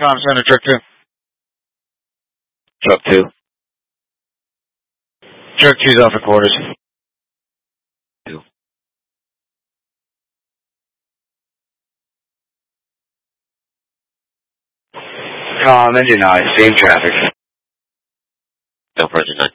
Comm Center, Truck 2. Truck 2. Truck 2's off at quarters. 2. Engine 9, same traffic. Delta 9.